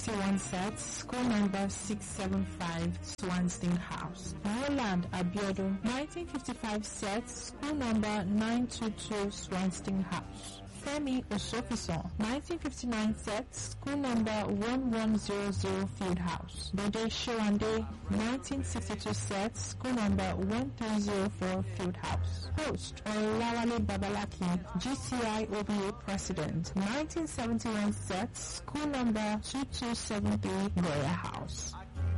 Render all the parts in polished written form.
1971 set, school number 675, Swanston House. Roland Abiodun, 1955 set, school number 922, Swanston House. Femi Osofison, 1959 set, school number 1100, Field House. Bode Showande, 1962 set, school number 1304, Field House. Host Olawale Babalaki, GCI OBA President, 1971 set, school number 2273, Royal House.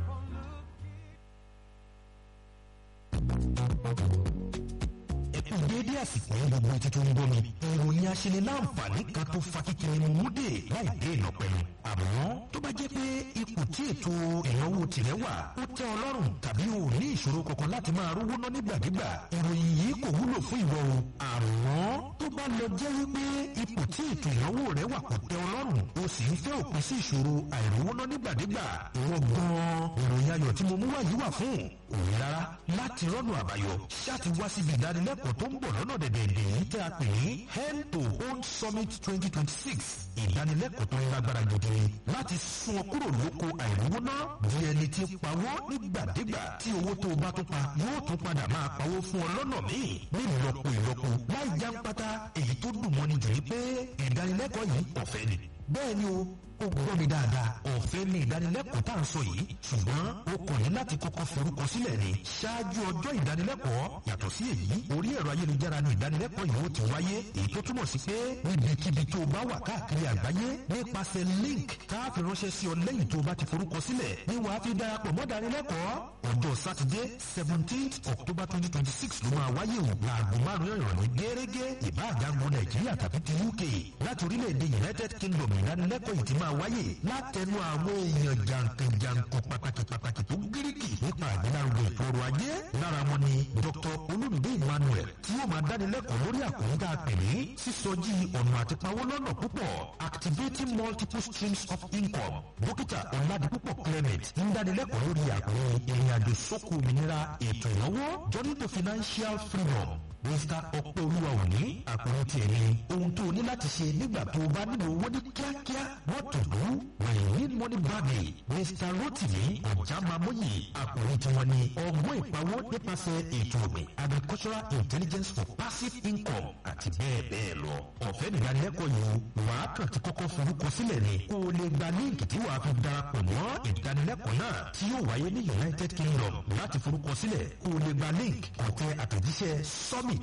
Dédé àsìkò yẹn gbogbo etí tó ń gbọ́ mi ìròyìn aṣeniláǹfààní kan tó fa kíkiri mu múdè láì dé ìlọpẹ̀lú àmọ́ tó bá jẹ́ pé ipò tí ètò ìnáwó tirẹ̀ wà ó tẹ́ ọ lọ́rùn tàbí o ní ìṣòro kankan láti máa rówó ná nígbàdégbà ìròyìn yìí kò wúlò fún ìwọ o àmọ́ tó bá lọ jẹ́ wípé ipò tí ètò ìnáwó rẹ̀ wà kò tẹ́ ọ lọ́rùn o sì ń fẹ́ òpin sí ìṣòro àìrówó ná nígbàdégbà ìwọ gan-an ìròyìn ayọ̀ tí mo mú wá yìí wà fún òun rárá láti rọ́nà àbáyọ ṣáà ti wá síbi ìdánilẹ́kọ̀ọ́ tó ń bọ̀ lọ́nà dẹ̀dẹ̀dẹ̀ yìí tẹ́ a pè ní Hand to Hold Summit 2026 ìdánilẹ́kọ̀ọ́ tó ń lágbára gidi láti sún ọ kúrò lóko àìrówó ná di ẹni tí pawó nígbàdégbà tí owó tó o bá tún pa yóò tún padà máa pawó fún ọ lọ́nà míì ní ìlọ́po láì jáńpátá èyí tó dùn mọ́ni jù ní pé ìdánilẹ́kọ̀ọ́ yìí ọ̀fẹ́ ni bẹ́ẹ̀ ni o gbọ́ mi dáadáa ọ̀fẹ́ ni ìdánilẹ́kọ̀ọ́ tá à ń sọ yìí ṣùgbọ́n o kò ní láti kọ́kọ́ forúkọ sílẹ̀ ni ṣáájú ọjọ́ ìdánilẹ́kọ̀ọ́ yàtọ̀ sí èyí orí ẹ̀rọ ayélujára ni ìdánilẹ́kọ̀ọ́ yìí ó ti wáyé èyí tó túmọ̀ sí pé níbikíbi tó bá wà káàkiri àgbáyé nípasẹ̀ link tá a fi ránṣẹ́ sí ọ lẹ́yìn tó bá ti forúkọ sílẹ̀ ni wàá fi darapọ̀ mọ́ ìdánilẹ́kọ̀ọ́ ọjọ́ sátidé 17th October 2026 ló máa wáyé o láago 5 ìrọ̀lẹ́ gẹ́gẹ́ ìbáàjágo Nàìjíríà tàbí ti UK láti orílẹ̀-èdè United Kingdom ìdánilẹ́kọ̀ọ́ yìí ti máa wáyé látẹnu àwọn èèyàn jàǹkànjàǹkàn pàtàkì tó gíríkì nípa àgbélárugẹ ìfọ̀rọ̀ ajé lára wọn ni Dr. Olúmídé Emmanuel tí yóò máa dánilẹ́kọ̀ọ́ lórí àkòrí tá a pè ní sísọjí ọ̀nà àtipawó lọ́nà púpọ̀ activating multiple streams of income dókítà Ọládipúpọ̀ Clement ń dánilẹ́kọ̀ọ́ lórí àkòrí ìrìnàjò sókò òmìnira ètò ìnáwó journey to financial freedom Mr. Ọpẹ́ Olúwa òní àkòrí tiẹ̀ ni ohun tó o ní láti ṣe nígbà tó o bá nílò owó ní kíákíá what to do when you need money badly Mr. Rotimi Ọ̀jàmàmóyè àkòrí tiwọn ni ọgbọ́n ìpawó nípasẹ̀ ètò ọ̀gbìn agricultural intelligence for passive income àti bẹ́ẹ̀ bẹ́ẹ̀ lọ. ọ̀fẹ́ nìdánilẹ́kọ̀ọ́ yìí wàá kàn ti kọ́kọ́ forúkọ sílẹ̀ ni kó o lè gba líǹkì tí wàá fi darapọ̀ mọ́ ìdánilẹ́kọ̀ọ́ náà tí yóò wáyé ní United Kingdom láti forúkọ sílẹ̀ kó o lè gba líǹkì ọ̀tẹ̀ àtẹ̀jíṣẹ́ Summit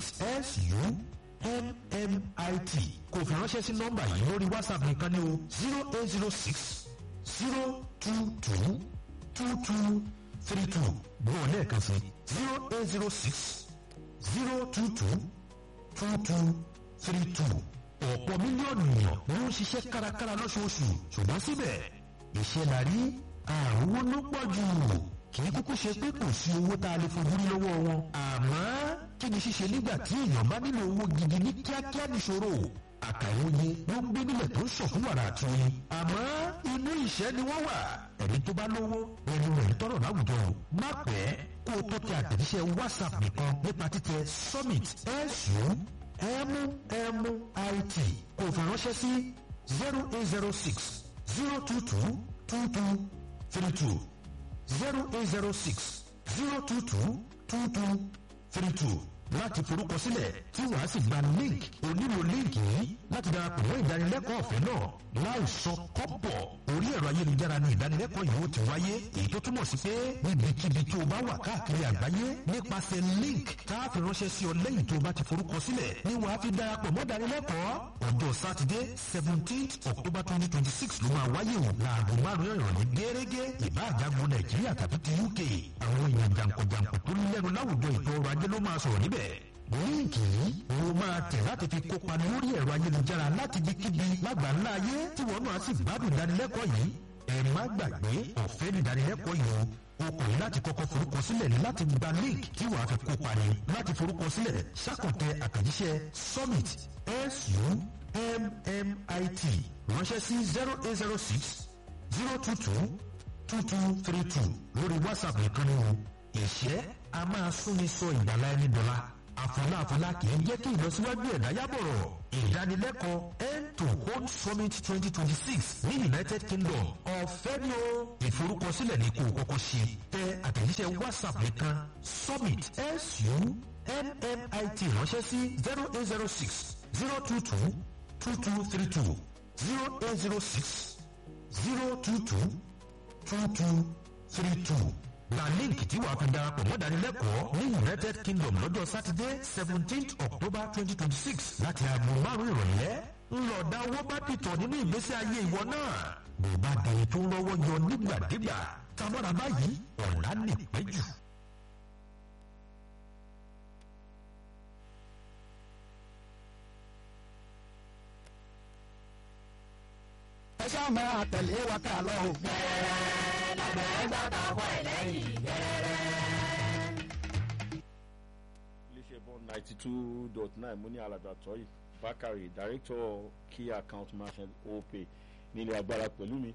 SUMMIT kò fi ránṣẹ́ sí nọ́mbà yìí lórí WhatsApp nìkan ní o 0806 022 2232 bọ́ọ̀ lẹ́ẹ̀kan sí 0806 022 2232 ọ̀pọ̀ mílíọ̀nù èèyàn ló ń ṣiṣẹ́ kárakára lóṣooṣù ṣùgbọ́n síbẹ̀ iṣẹ́ la rí àrùwó ló pọ̀ jù kì í kúkú ṣe pé kò sí owó tá a lè fojú rí lọ́wọ́ wọn àmọ́ kí ni ṣíṣe nígbà tí èèyàn bá nílò owó gidi ní kíákíá níṣòro àkàìwòye ló ń gbé nílẹ̀ tó ń sọ fún wàrà àti oyin àmọ́ inú ìṣẹ́ ni wọ́n wà ẹni tó bá lówó ẹni rẹ̀ ń tọrọ láwùjọ má pẹ́ kó o tó tẹ àtẹ̀jíṣẹ́ WhatsApp nìkan nípa títẹ Summit SUMMIT kó o fi ránṣẹ́ sí 0806 022 2232 0806 022 2232 láti forúkọ sílẹ̀ tí wàá sì gba link onílò link yìí láti darapọ̀ mọ́ ìdánilẹ́kọ̀ọ́ ọ̀fẹ́ náà láì sọ kọ́bọ̀ orí ẹ̀rọ ayélujára ni ìdánilẹ́kọ̀ọ́ yìí ó ti wáyé èyí tó túmọ̀ sí pé níbikíbi tó o bá wà káàkiri àgbáyé nípasẹ̀ link tá a fi ránṣẹ́ sí ọ lẹ́yìn tó o bá ti forúkọ sílẹ̀ ni wàá fi darapọ̀ mọ́ ìdánilẹ́kọ̀ọ́ ọjọ́ sátidé 17th October 2026 ló máa wáyé o láago 5 ìrọ̀lẹ́ gẹ́gẹ́ ìbáàjágo Nàìjíríà tàbí ti UK àwọn èèyàn jàǹkànjàǹkàn tó lẹ́nu láwùjọ ètò ọrọ̀ ajé ló máa sọ̀rọ̀ níbẹ̀ líǹkì yìí ló máa tẹ̀ láti fi kópa lórí ẹ̀rọ ayélujára láti ibikíbi lágbàńlá ayé tí wọ́n náà sì gbádùn ìdánilẹ́kọ̀ọ́ yìí ẹ má gbàgbé ọ̀fẹ́ ní ìdánilẹ́kọ̀ọ́ yìí o kò ní láti kọ́kọ́ forúkọ sílẹ̀ ní láti gba link tí wàá fi kópa ní láti forúkọ sílẹ̀ ṣàkọ̀tẹ̀ àtẹ̀jíṣẹ́ Summit SUMMIT ránṣẹ́ sí 0806 022 2232 lórí WhatsApp nìkan ni o ìṣẹ́ a máa súnni sọ ìgbàlá ẹni dọ́là àfọláfọlá kì í jẹ́ kí ìlọsíwájú ẹ̀dá yábọ̀rọ̀. ìdánilẹ́kọ̀ọ́ end to hold summit 2026 ní United Kingdom ọ̀fẹ́ ni ó. ìforúkọsílẹ̀ ní kó o kọ́kọ́ ṣe tẹ àtẹ̀jíṣẹ́ WhatsApp nìkan summit SUNMIT ránṣẹ́ sí 0806 022 2232 0806 022 2232. gba líǹkì tí wàá fi darapọ̀ mọ́ ìdánilẹ́kọ̀ọ́ ní United Kingdom lọ́jọ́ sátidé 17th October 2026 láti aago 5 ìrọ̀lẹ́. ńlọ̀dá owó bá dìtọ̀ nínú ìgbésí ayé ìwọ náà. bó bá dẹni tó ń lọ́wọ́ yọ nígbàdégbà tamọ́ra báyìí ọ̀la nìpẹ́ jù. ẹ ṣáà máa tẹ̀lé wa ká lọ o. gẹ́rẹ́rẹ́ lábẹ́rẹ́ gbàgbà wọ ẹlẹ́yìn gẹ́rẹ́rẹ́. iléeṣẹ́ bond 92.9 mo ní alàgbà tọ́yì Bákàrè director key account merchant opay nílé agbára pẹ̀lú mi.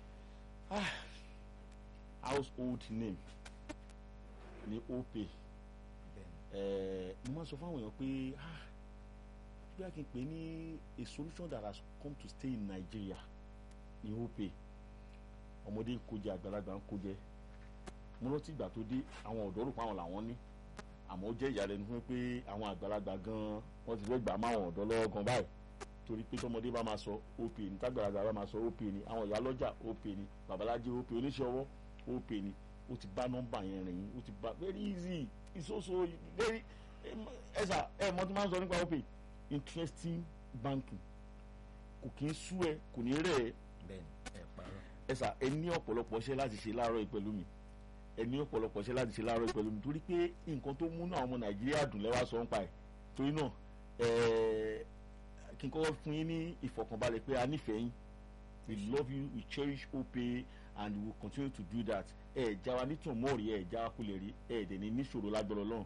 Household name ní opay. Mo máa sọ fáwọn èèyàn pé bí a kì í pè ní a solution that has come to stay in Nigeria ní opay. ọmọdé kó jẹ àgbàlagbà ń kó jẹ. mo rántí ìgbà tó dé àwọn ọ̀dọ́ rò pé àwọn làwọn ní àmọ́ ó jẹ́ ìyàlẹ́nu fún mi pé àwọn àgbàlagbà gan-an wọ́n ti fẹ́ gbà máwọn ọ̀dọ́ lọ́wọ́ gan báyìí torí pé tọmọdé bá máa sọ opay ní tágbàlagbà bá máa sọ opay ní àwọn ìyá lọ́jà opay ní babalájí opay oníṣẹ́ ọwọ́ opay ní ó ti bá nọ́mbà yẹn rìn ó ti bá very easy it's also very ẹ̀sà mọ́ tí máa ń sọ nípa opay interesting banking kò kí ń sú ẹ kò ní rẹ̀ ẹ̀sà ẹ ní ọ̀pọ̀lọpọ̀ iṣẹ́ láti ṣe láàárọ̀ pẹ̀lú mi ẹni ọ̀pọ̀lọpọ̀ ṣe láti ṣe láàárọ̀ pẹ̀lú mi torí pé nǹkan tó múnú àwọn ọmọ Nàìjíríà dùn lẹ́wà sọ ń pa ẹ̀ torí náà kí n kọ́ fún yín ní ìfọ̀kànbalẹ̀ pé a nífẹ̀ẹ́ yín we love you we cherish opay and we will continue to do that já wa nítàn mọ́ọ̀rì já wa kó lè rí dẹ̀ ní níṣòro lágbọ́rọ̀ lọ́hùn.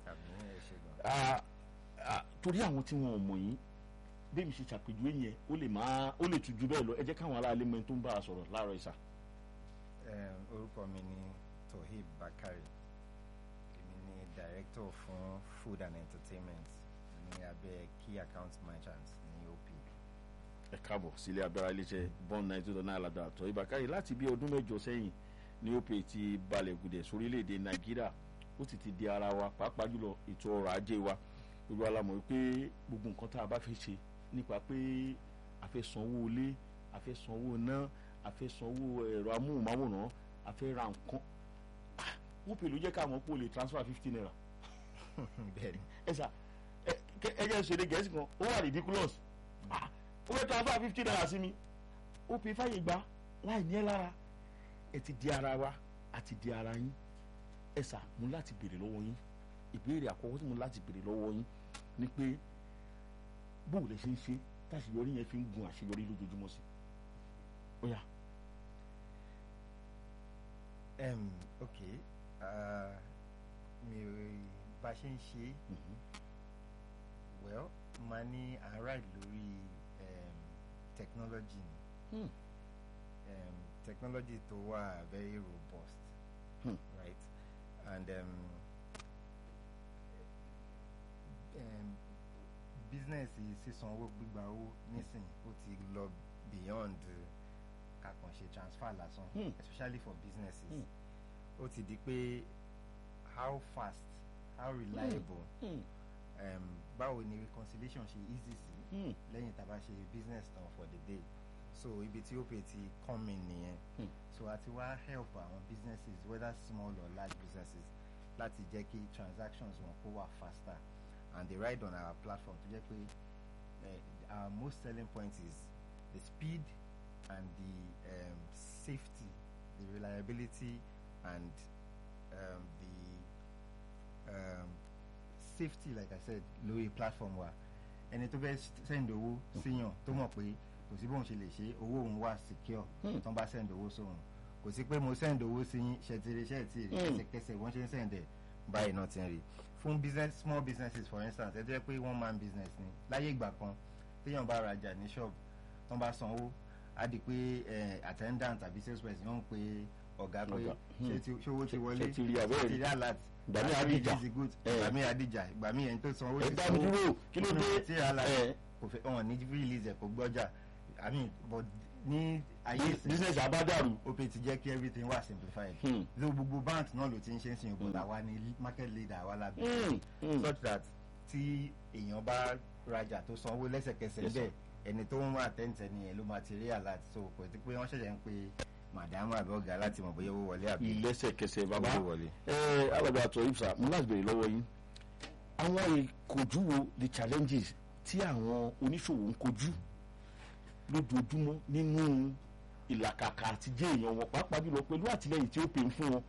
torí àwọn tí wọn ò mọ̀ yín bẹ́ẹ̀ mi ṣe ṣàpèjúwe yẹn ó lè tún ju bẹ́ẹ̀ lọ ẹ jẹ́ káwọn aráalé mọ ẹni tó ń bá a sọ̀rọ̀ láàárọ̀ ìsà. orúkọ mi ni Tohib Bakari, èmi ni director fún food and entertainment ní abẹ́ key account merchant ní OP. ẹ káàbọ̀ sílé agbára iléeṣẹ́ bond 92.9 alàgbà Tohib Bakari láti bí ọdún mẹ́jọ sẹ́yìn ní OP ti balẹ̀ gùdẹ̀ sórílẹ̀-èdè Nàìjíríà ó sì ti di ara wa pàápàá jùlọ ètò ọrọ̀ ajé wa gbogbo alamọ̀ pé gbogbo nǹkan tá a bá fẹ́ ṣe nípa pé a fẹ́ sanwó ilé a fẹ́ sanwó iná a fẹ́ sanwó ẹ̀rọ amóhùnmáwòrán a fẹ́ ra nǹkan wọ́n pè ló jẹ́ ká mọ̀ pé o lè transfer 50 naira. bẹ́ẹ̀ni. ẹ̀sà ẹ̀jẹ̀ ṣèlè gẹ̀ẹ́sì kan ó wà ridiculous. ó fẹ́ transfer 50 naira sí mi ó pè fàyè gbà láì ní ẹ lára ẹ ti di ara wa àti di ara yín ẹ̀sà mo láti béèrè lọ́wọ́ yín ìbéèrè àkọ́kọ́ tí mo láti béèrè lọ́wọ́ yín ni pé bóòlù ẹ ṣe ń ṣe táṣeyọrí yẹn fi ń gun àṣeyọrí lójoojúmọ́ sí. ó yá. Okay. Mi bá ṣe ń ṣe well máa ní ara lórí technology ni technology tó wà very robust right and business sísan owó gbígba owó nísìnyí ó ti lọ beyond kàkànṣe transfer lásán especially for businesses ó ti di pé how fast how reliable báwo ni reconciliation ṣe easy sí lẹ́yìn tá a bá ṣe business tán for the day so ibi tí opay ti come in nìyẹn so a ti wá help àwọn businesses whether small or large businesses láti jẹ́ kí transactions wọn kó wà faster and they ride on our platform tó jẹ́ pé our most selling point is the speed and the safety the reliability and the safety like I said lórí platform wa ẹni tó fẹ́ send owó síyàn tó mọ̀ pé kò sí bóun ṣe lè ṣe owó òun wà secure tó ń bá send owó sóhun kò sí pé mo send owó sí ṣẹtìrì kẹsẹ̀kẹsẹ̀ wọ́n ṣe ń send ẹ̀ báyìí náà ti ń rí fún business small businesses for instance ẹ jẹ́ pé one man business ni láyé ìgbà kan téèyàn bá rajà ní shop tó ń bá sanwó á di pé attendant tàbí sales person wọ́n ń pe ọ̀gá pé ṣé owó ti wọlé ti rí alert gbàmí àdìjà gbàmí àdìjà gbàmí ẹni tó san owó ti ẹgbẹ́ mi dúró kí ló dé tí alert kò fẹ́ wọn ní release ẹ̀ kò gbọ́jà I mean but ní ayé business abádàrú Opay ti jẹ́ kí everything wà simplified so gbogbo banks náà ló ti ń ṣe ń sìn ìbò àwa ní market leader àwa lábẹ́ such that tí èèyàn bá rajà tó sanwó lẹ́sẹ̀kẹsẹ̀ bẹ́ẹ̀ ẹni tó ń wà tẹ́ǹtẹ́ nìyẹn ló máa ti rí alert so kò tí pé wọ́n ṣẹ̀ṣẹ̀ ń pe màdàmú àbí ọ̀gá láti mọ̀ bóyá owó wọlé àbí lẹ́sẹ̀kẹsẹ̀ bàbá owó wọlé. alága àtọ̀ ibsa mo láti béèrè lọ́wọ́ yín àwọn ìkojú wo the challenges tí àwọn oníṣòwò ń kojú lójoojúmọ́ nínú ìlàkàkà àti jẹ́ èèyàn wọn pàápàá jùlọ pẹ̀lú àtìlẹyìn tí ó pè ń fún wọn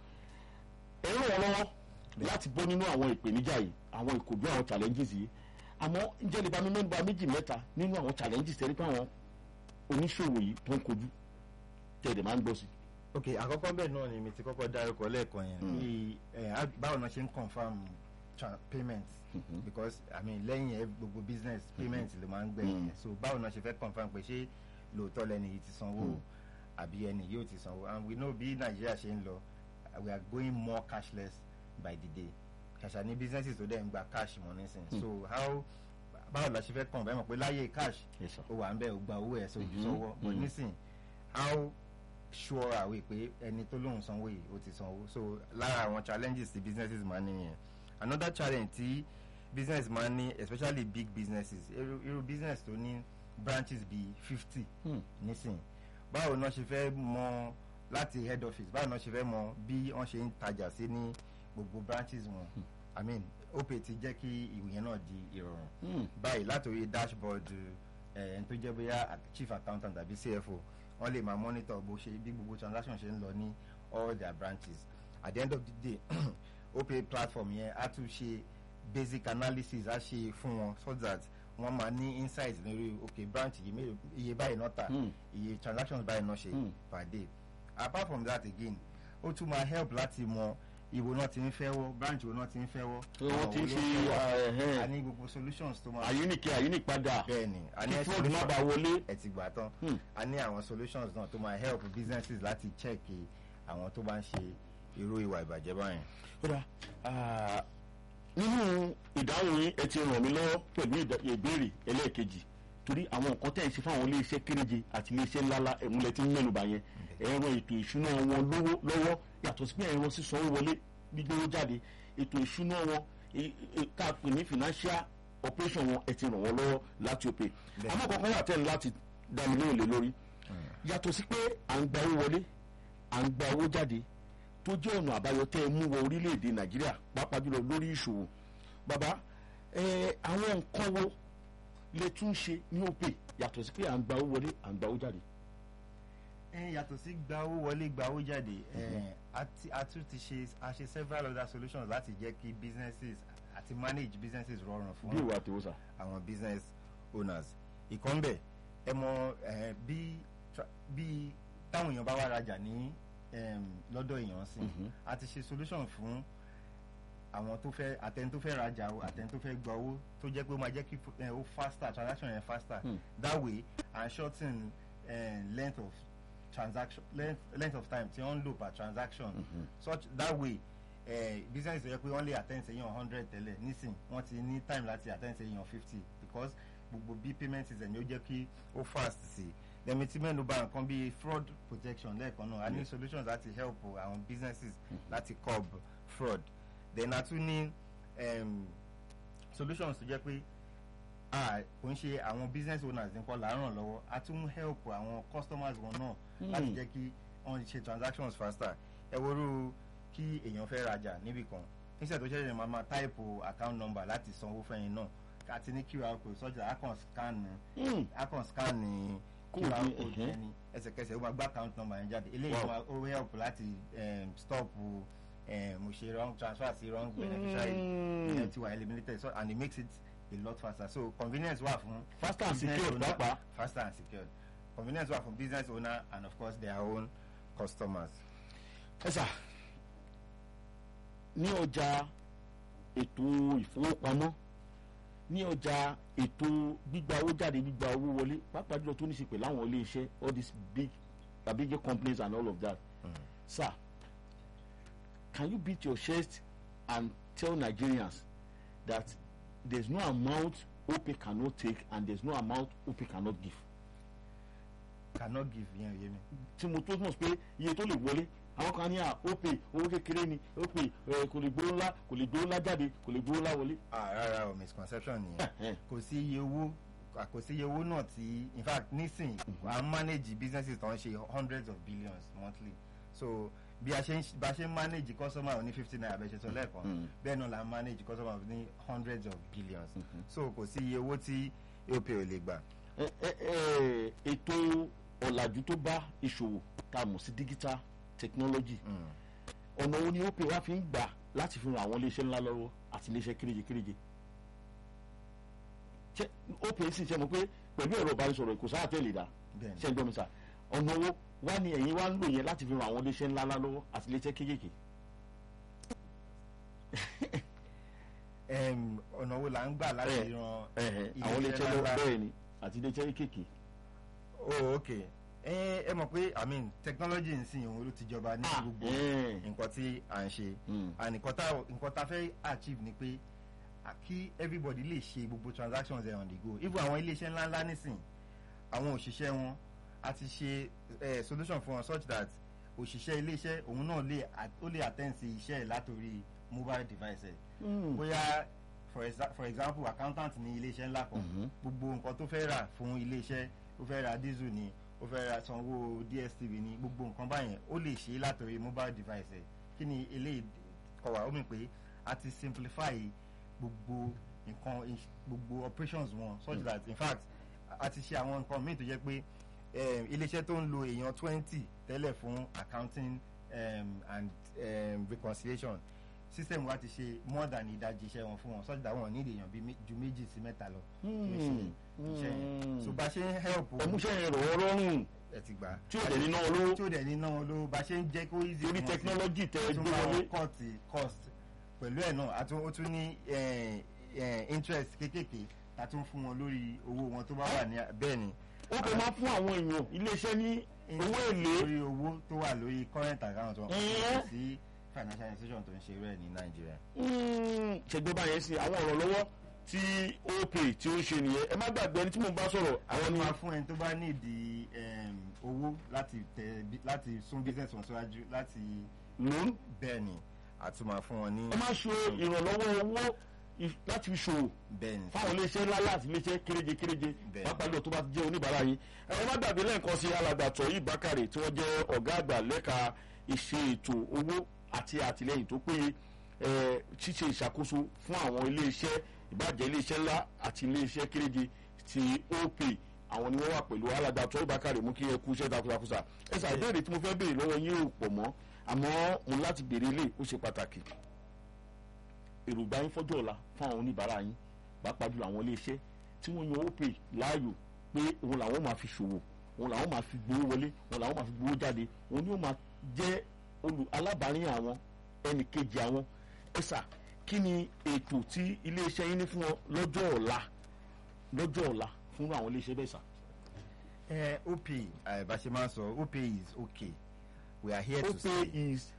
ẹ ràn wọ́n lọ́wọ́ láti bọ́ nínú àwọn ìpèníjà yìí àwọn ìkojú àwọn challenges yìí àmọ́ ǹjẹ́ lè bá mi mẹ́nu bà méjì mẹ́ta nínú àwọn challenges tẹ́lẹ̀ pé àwọn oníṣòwò yìí tó ń kojú tẹ̀lé máa ń gbọ́ sí. ok àkọ́kọ́ bẹ́ẹ̀ náà ni mi ti kọ́kọ́ dárúkọ lẹ́ẹ̀kan yẹn bí báwo náà ṣe ń confirm payment because I mean lẹ́yìn gbogbo business payment ló máa ń gbẹ̀yìn so báwo náà ṣe fẹ́ confirm pé ṣé lóòótọ́ lẹ́ni yìí ti sanwó àbí ẹni yóò ti sanwó and we know bí Nàìjíríà ṣe ń lọ we are going more cashless by the day kàṣà ní businesses tó dẹ̀ ń gba cash mọ́ nísìn so how báwo la ṣe fẹ́ kàn bẹ́ẹ̀ mọ̀ pé láyé cash ó wà ń bẹ̀ ó gba owó ẹ̀ sójú sọ́wọ́ but nísìn how sure are we pé ẹni tó lóun sanwó yìí ó ti sanwó so lára àwọn challenges tí businesses máa ń nìyẹn another challenge tí business máa ń ní especially big businesses irú business tó ní branches bíi 50 nísìn báwo náà ṣe fẹ́ mọ láti head office báwo náà ṣe fẹ́ mọ bí wọ́n ṣe ń tajà sí ní gbogbo branches wọn I mean Opay ti jẹ́ kí ìwòyẹn náà di ìrọ̀rùn báyìí látòrí dashboard ẹni tó jẹ́ bóyá chief accountant tàbí CFO wọ́n lè máa monitor bó ṣe bí gbogbo transaction ṣe ń lọ ní all their branches at the end of the day Opay platform yẹn á tún ṣe basic analysis á ṣe fún wọn so that wọ́n máa ní insights lórí okay branch yìí iye báyìí náà tà iye transactions báyìí náà ṣe per day apart from that again ó tún máa help láti mọ ìwo náà ti ń fẹ́ wọ́ branch wo náà ti ń fẹ́ wọ́ wọ́n ti ń ṣe a ní gbogbo solutions tó máa àyínípadà bẹ́ẹ̀ni a ní fraud má bàa wọlé ẹ̀ ti gbà tán a ní àwọn solutions náà tó máa help businesses láti check àwọn tó bá ń ṣe irú ìwà ìbàjẹ́ báyìí. kódà nínú ìdáhùn yín ẹ ti ràn mí lọ́wọ́ pẹ̀lú ìbéèrè ẹlẹ́ẹ̀kejì torí àwọn nǹkan tẹ̀ ń ṣe fáwọn iléeṣẹ́ kéréje àti iléeṣẹ́ ńláńlá ẹ̀múlẹ̀ tí ń mẹ́nuba yẹn ẹ̀rọ ètò ìṣúná wọn lọ́wọ́ yàtọ̀ sí pé ẹ̀rọ sísanwó wọlé gbígbówó jáde ètò ìṣúná wọn tá a pè ní financial operation wọn ẹ ti ràn wọ́n lọ́wọ́ láti Opay àmọ́ kankan wà tẹ́lẹ̀ láti dá mi lóòlè lórí yàtọ̀ sí pé à ń gba owó wọlé à ń gba owó jáde tó jẹ́ ọ̀nà àbáyọ tẹ́ ẹ mú wọ orílẹ̀-èdè Nàìjíríà pàápàá jùlọ lórí ìṣòwò bàbá àwọn nǹkan wo lè tún ṣe ní Opay yàtọ̀ sí pé à ń gba owó wọlé à ń gba owó jáde. Yàtọ̀ sí gba owó wọlé gba owó jáde a tún ti ṣe several other solutions láti jẹ́ kí businesses àti manage businesses rọrùn fún bí ìwà àtiwọ́sà àwọn business owners ìkànnbẹ̀ ẹ mọ bí táwọn èèyàn bá wá rajà ní lọ́dọ̀ èèyàn sí a ti ṣe solution fún àwọn tó fẹ́ àtẹni tó fẹ́ rajà o àtẹni tó fẹ́ gba owó tó jẹ́ pé ó máa jẹ́ kí ó faster transaction yẹn faster that way and shorten length of transaction length of time tí wọ́n ń lò per transaction such that way business tó yẹ pé wọ́n lè attend sí èèyàn 100 tẹ́lẹ̀ nísìn wọ́n ti ní time láti attend sí èèyàn 50 because gbogbo bí payment system yóò jẹ́ kí ó fast sí lẹ́mi tí mẹ́nu bà nǹkan bíi fraud protection lẹ́ẹ̀kan náà a ní solutions láti help àwọn businesses láti curb fraud then a tún ní solutions tó jẹ́ pé kò ń ṣe àwọn business owners nǹkan là ń ràn lọ́wọ́ a tún help àwọn customers wọn náà láti jẹ́ kí wọ́n ṣe transactions faster ẹ worú kí èèyàn fẹ́ rajà níbì kan níṣẹ́ tó ṣẹ̀ṣẹ̀ máa type account number láti sanwó fẹ́yìn náà àti ní QR code sọ́jà a kàn scan ní QR code ẹni ẹsẹ̀kẹsẹ̀ ó máa gbá account number yẹn jáde eléyìí máa ó help láti stop mo ṣe wrong transfer sí wrong beneficiary ìyẹn ti wà eliminated so and it makes it a lot faster so convenience wà fún faster and secure pàápàá faster and secured convenience wà fún business owner and of course their own customers. ẹ sà ní ọjà ètò ìfowópamọ́ ní ọjà ètò gbígba owó jáde gbígba owó wọlé pàápàá jùlọ tó ní í ṣe pẹ̀lú àwọn ilé iṣẹ́ all these big companies and all of that. Sir, can you beat your chest and tell Nigerians that there's no amount Opay cannot take and there's no amount Opay cannot give? Cannot give yẹn yé mi. tí mo tó mọ̀ pé iye tó lè wọlé àwọn kan ní Opay owó kékeré ni Opay kò lè gbówó ńlá jáde kò lè gbówó ńlá wọlé. Rárá o, misconception nìyẹn. Kò sí iye owó náà tí in fact nísìn à ń manage businesses tó ń ṣe hundreds of billions monthly, so bí a ṣe ń manage customer ní 50 naira bẹ́ẹ̀ ṣe sọ lẹ́ẹ̀kan bẹ́ẹ̀ náà la ń manage customer ní hundreds of billions, so kò sí iye owó tí Opay ò lè gbà. ètò ọ̀làjú tó bá ìṣòwò tá a mọ̀ sí digital technology ọ̀nà wo ni Opay wá fi ń gbà láti fi ran àwọn iléeṣẹ́ ńlá lọ́wọ́ àti iléeṣẹ́ kéréje Opay sì ṣe mọ̀ pé pẹ̀lú ẹ̀rọ ìbánisọ̀rọ̀ kò sáà tẹ̀lé dá ṣe ń gbọ́ mi sà ọ̀nà wo wá ní ẹ̀yin wá ń lò yẹn láti fi ran àwọn iléeṣẹ́ ńlá lọ́wọ́ àti iléeṣẹ́ kéékèèké. ọ̀nà wo là ń gbà láti ran àwọn iléeṣẹ́ ńlá bẹ́ẹ̀ ni àti iléeṣẹ́ kéékèèké. Oh, okay. Ẹ mọ̀ pé technology ń sìn òun ló ti jọba ní gbogbo nǹkan tí à ń ṣe and nǹkan tá fẹ́ achieve ni pé kí everybody lè ṣe gbogbo transactions ẹ̀ on the go. Even àwọn iléeṣẹ́ ńláńlá nísìn àwọn òṣìṣẹ́ wọn a ti ṣe solution fún wọn such that òṣìṣẹ́ iléeṣẹ́ òun náà lè attend sí iṣẹ́ ẹ̀ látòrí mobile device ẹ̀. Bóyá for example accountant ní iléeṣẹ́ ńlá kan gbogbo nǹkan tó fẹ́ rà fún iléeṣẹ́ ó fẹ́ ra diesel ni ó fẹ́ ra sanwó DSTV ni gbogbo nǹkan báyẹn ó lè ṣe látòrí mobile device ẹ̀. Kí ni eléyìí kọ̀wá ó mì pé a ti simplify gbogbo nǹkan gbogbo operations wọn such that in fact a ti ṣe àwọn nǹkan míì tó jẹ́ pé iléeṣẹ́ tó ń lo èèyàn 20 tẹ́lẹ̀ fún accounting and reconciliation system wa ti ṣe more than ìdajì iṣẹ́ wọn fún wọn such that wọn ní èèyàn bí ju 2 sí 3 lọ iṣẹ́ yẹn so bá ṣe ń help ẹmúṣẹ́ yẹn rọ̀ ọ́ lọ́rùn ẹ ti gbà tí ó dẹ̀ ní náà olówó bá ṣe ń jẹ́ kó easy torí technology tẹ ẹ gbé wọlé cost pẹ̀lú ẹ̀ náà ó tún ní interest kéékèèké ta tún fún wọn lórí owó wọn tó bá wà ní bẹ́ẹ̀ ni ó kò máa fún àwọn èèyàn iléeṣẹ́ ní owó èlé lórí owó tó wà lórí current account wọn kò sí financial institution tó ń ṣe rẹ̀ ní Nàìjíríà. ṣègbè báyẹn sí àwọn ọ̀rọ̀ lọ́wọ́ tí Opay tí ó ń ṣe nìyẹn ẹ má gbàgbé ẹni tí mò ń bá sọ̀rọ̀ àwọn ni. wọ́n fún ẹni tó bá nídìí owó láti sún business wọn síwájú láti loan bẹ́ẹ̀ ni àtúmọ̀ fún wọn ní. ẹ má ṣe ìrànlọ́wọ́ owó láti fi ṣòwò fáwọn iléeṣẹ́ ńlá láti iléeṣẹ́ kéréje pápá lọ tó bá jẹ́ oníbàárà yín. ẹ má gbàgbé lẹ́ẹ̀kan sí alàgbà Toyin Bakare tí wọ́n jẹ́ ọ̀gá àgbà lẹ́ka ìṣe ètò owó àti àtìlẹ́yìn tó péye ṣíṣe ìṣàkóso fún àwọn iléeṣẹ́ ìbàjẹ́ iléeṣẹ́ ńlá àti iléeṣẹ́ kéréje ti Opay àwọn ni wọ́n wà pẹ̀lú alàgbà Toyin Bakare mú kí ẹ kú iṣẹ́ takuntakunsa. ẹ sà ìbéèrè tí mo fẹ́ béèrè lọ́wọ́ yín ò pọ̀ mọ́ àmọ́ mo láti béèrè ilé ó ṣe pàtàkì èròǹgbà yín fọ́jọ́ ọ̀la fún àwọn oníbàárà yín pàápàá jùlọ àwọn iléeṣẹ́ tí wọ́n yan Opay láàyò pé òun làwọn máa fi ṣòwò òun làwọn máa fi gbowó wọlé òun làwọn máa fi gbowó jáde òun ni ó máa jẹ́ alábàárìn àwọn ẹnì kejì àwọn ẹ̀sà kí ni ètò tí iléeṣẹ́ yín ní fún wọn lọ́jọ́ ọ̀la fún àwọn iléeṣẹ́ bẹ́ẹ̀ sà. Opay bá ṣe máa ń sọ Opay is okay we are here to stay. Opay is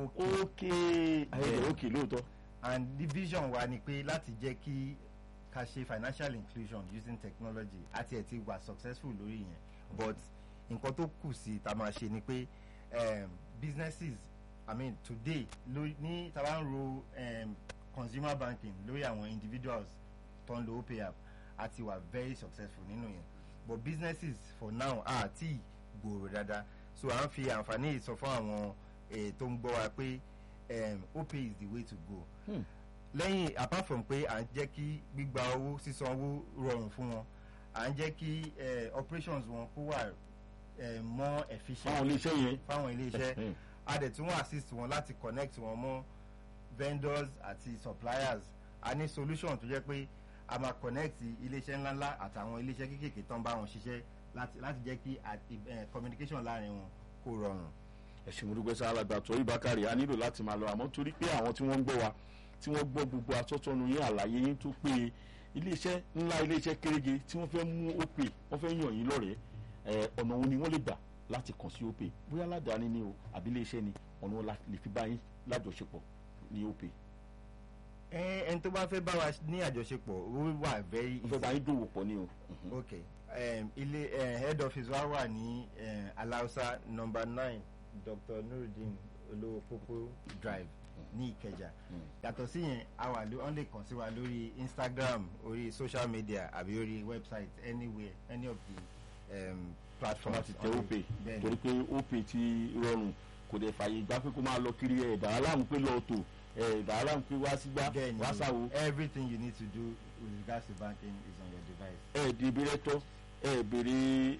okay okay lóòótọ́. And the vision wa ni pé láti jẹ́ kí ká ṣe financial inclusion using technology àti ẹ̀ ti wà successful lórí yẹn but nǹkan tó kù sí ta máa ṣe ni pé businesses today ní ta bá ń ro consumer banking lórí àwọn individuals tó ń lo Opay app àti wà very successful nínú yẹn but businesses for now àti gbòòrò dáadáa so à ń fi àǹfààní sọ fún àwọn tó ń gbọ́ wa pé Opay is the way to go. Lẹ́yìn apart from pé à ń jẹ́ kí gbígba owó sísan owó rọrùn fún wọn à ń jẹ́ kí operations wọn kó wà more efficient fáwọn iléeṣẹ́ a dẹ̀ tún assist wọn láti connect wọn mọ́ vendors àti suppliers a ní solution tó jẹ́ pé a máa connect iléeṣẹ́ ńláńlá àtàwọn iléeṣẹ́ kéékèèké tó ń bá wọn ṣiṣẹ́ láti jẹ́ kí communication láàrin wọn kó rọrùn. ẹ̀sìn mọ̀dúgbẹ́ sá alàgbà Toyin Bakare a nílò láti máa lọ àmọ́ torí pé àwọn tí wọ́n ń gbọ́ wa tí wọ́n gbọ́ gbogbo atọ́tọ́nu yín àlàyé yín tó pé iléeṣẹ́ ńlá iléeṣẹ́ kéréje tí wọ́n fẹ́ mú Opay wọ́n fẹ́ yàn yín lọ́rẹ̀ẹ́ ọ̀nà wo ni wọ́n lè gbà láti kàn sí Opay bóyá aládàáni ni o àbí iléeṣẹ́ ni ọ̀nà wọn lè fi bá yín lájọṣepọ̀ ní Opay. ẹni tó bá fẹ́ bá wa ní àjọṣepọ̀ ó wà very easy. wọ́n fẹ́ bá yín dòwò pọ̀ ni o. ok ilé head office wa wà ní Alausa number 9 Dr. Nurudeen Olówó Pópó Drive ní Ìkẹjà. yàtọ̀ sí yẹn wọ́n lè kàn sí wa lórí Instagram, orí social media àbí orí website anywhere any of the platforms. láti tẹ Opay torí pé Opay ti rọrùn kò dẹ̀ fàyè gbà pé kó máa lọ kiri ẹ̀dá aláàmú pé lọ́ọ́ tó ẹ̀dá aláàmú pé wá sígbà wá sáwo. everything you need to do with regards to banking is on your device. ẹ̀ẹ́dì ìbílẹ̀tọ́ ẹ̀ẹ́bèrè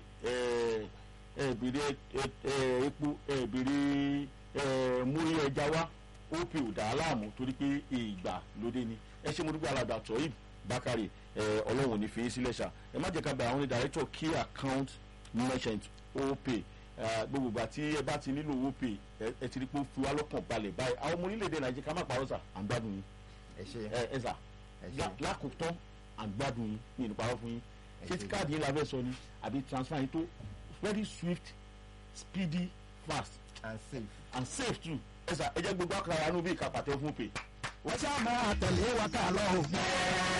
epo ẹ̀ẹ́bèrè múrí ẹja wá Opay ò dá aláàmú torí pé ìgbà lóde ni. ẹ ṣe mo dúpẹ́ alàgbà Toyib Bakare ọlọ́run ní fi sílẹ̀ ṣá ẹ má jẹ́ ká bẹ àwọn ní director key account merchant Opay gbogbo ìgbà tí ẹ bá ti nílò Opay ẹ ti rí pé ó fi wá lọ́kàn balẹ̀ báyìí àwọn ọmọ orílẹ̀-èdè Nàìjíríà ká má parọ́ sà à ń gbádùn yín ẹ sà lákòótán à ń gbádùn yín ní ìdúpàrọ̀ fún yín ṣé tí káàdì yín la fẹ́ sọ ni àbí transfer yín tó very swift speedy fast and safe too ẹ sà ẹ jẹ́ gbogbo àkàrà wa ní bí ìkàpàtẹ́ fún Opay. wọ́n ṣáà máa tẹ̀lé wa ká lọ.